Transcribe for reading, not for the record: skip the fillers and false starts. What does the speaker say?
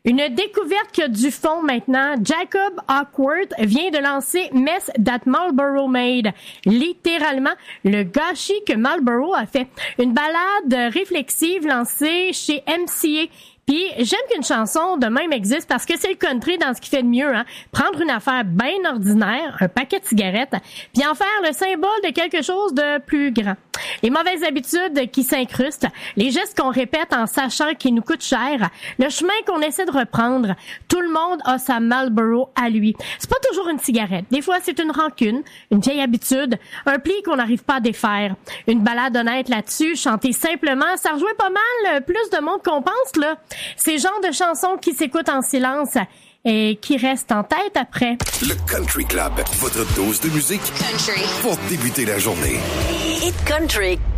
Une découverte qui a du fond maintenant. Jacob Awkward vient de lancer Mess That Marlboro Made. Littéralement, le gâchis que Marlboro a fait. Une balade réflexive lancée chez MCA. Puis j'aime qu'une chanson de même existe parce que c'est le country dans ce qui fait de mieux, hein. Prendre une affaire bien ordinaire, un paquet de cigarettes, puis en faire le symbole de quelque chose de plus grand. Les mauvaises habitudes qui s'incrustent, les gestes qu'on répète en sachant qu'ils nous coûtent cher, le chemin qu'on essaie de reprendre. Tout le monde a sa Marlboro à lui. C'est pas toujours une cigarette. Des fois, c'est une rancune, une vieille habitude, un pli qu'on n'arrive pas à défaire. Une balade honnête là-dessus, chanter simplement, ça rejoint pas mal plus de monde qu'on pense, là. Ces genres de chansons qui s'écoutent en silence et qui restent en tête après. Le Country Club, votre dose de musique Country pour débuter la journée. Hit Country.